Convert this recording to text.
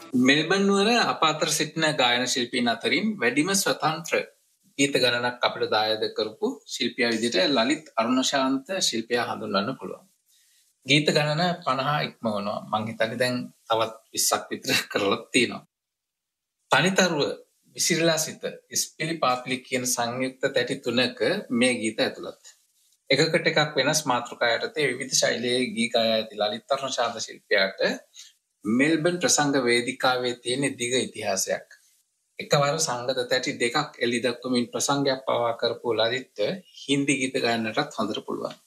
Melbourne නුවර අප අතර සිටින ගායන ශිල්පීන් අතරින් වැඩිම ස්වතන්ත්‍ර ගීත ගණනක් අපිට දායාද කරපු ශිල්පියා විදිහට ලලිත් අරුණශාන්ත ශිල්පියා හඳුන්වන්න පුළුවන්. ගීත ගණන 50 ඉක්මවනවා. මං හිතන්නේ දැන් තවත් 20ක් විතර කරලා තියෙනවා. තනිතරුව විසිරලා සිට ඉස්පිලි පාපිලි කියන සංයුක්ත තැටි තුනක මේ ගීත ඇතුළත්. එකකට එකක් වෙනස් මාතෘකා යටතේ විවිධ ශෛලියේ ගී ගායා ඇති ලලිත් අරුණශාන්ත ශිල්පියාට මෙල්බන් ප්‍රසංග වේදිකාවේ තියෙන දිග ඉතිහාසයක්. එකවර සංගත තැටි දෙකක් එළි දක්වමින් ප්‍රසංගයක් පවා කරපු ලලිත් හින්දි ගීත ගායනටත් හොඳට පුළුවන්.